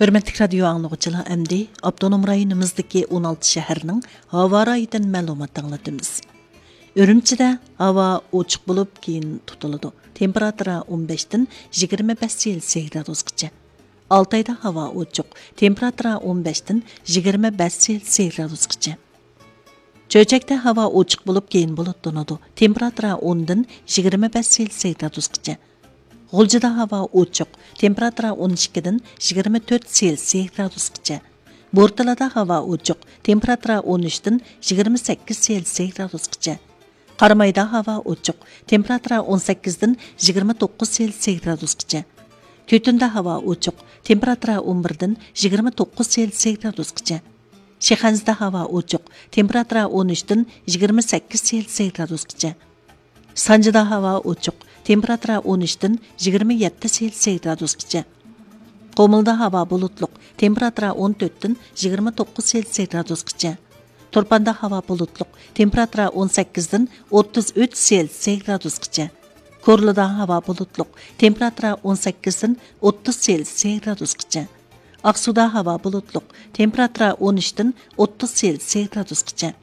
Hörmətli radio anlıqçılar, əmdi Abdunum rayonimizdagi 16 şəhərinin hava rayıdan məlumat anlatımız. Ürümçide hava ochiq bo'lib keyin tutiladi. Temperatura 15 dan 25 Selsiy gradusgacha. Altayda hava ochiq. Temperatura 15 dan 25 Selsiy gradusgacha. Çöçekte hava ochiq bo'lib keyin bulutlanadi. Temperatura 10 dan 25 Selsiy gradusgacha. G'uljida havo ochiq, temperatura 12 dan 24 Selsiy gradusgacha. Bo'rtalada havo ochiq, temperatura 13 dan 28 Selsiy gradusgacha. Qaramayda havo ochiq, temperatura 18 dan 29 Selsiy gradusgacha. Ko'tinda havo ochiq, temperatura 11 dan 29 Selsiy gradusgacha. Shixanzda havo ochiq, temperatura 13 dan 28 Selsiy gradusgacha. Sanjida havo ochiq, temperatura 13 dan 27 Selsiy gradusgacha. Qo'milda havo bulutliq, temperatura 14 dan 29 Selsiy gradusgacha. Turpanda havo bulutliq, temperatura 18 dan 33 Selsiy gradusgacha. Ko'rlida havo bulutliq, temperatura 18 dan 30 Selsiy gradusgacha. Aqsuda havo bulutliq, temperatura 13 dan 30 Selsiy gradusgacha.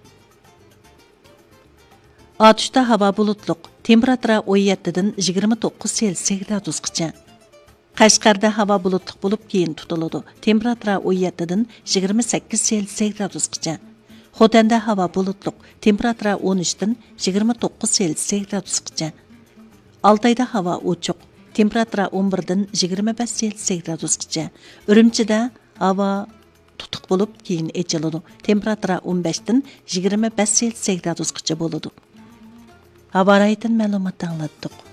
Atuşda hava bulutluq, temperatura 17 dan 29 Selsiy gradusgacha. Qashqarda hava bulutluq bo'lib keyin tutiladi. Temperatura 17 dan 28 Selsiy gradusgacha. Xotanda hava bulutluq, temperatura 13 dan 29 Selsiy gradusgacha. Altayda hava ochiq, temperatura 11 dan 25 Selsiy gradusgacha. Ürümchida hava tutuq bo'lib keyin echiladi. Temperatura 15 dan 25 Selsiy gradusgacha bo'ladi. Hava rayıdan məlumat anlattık.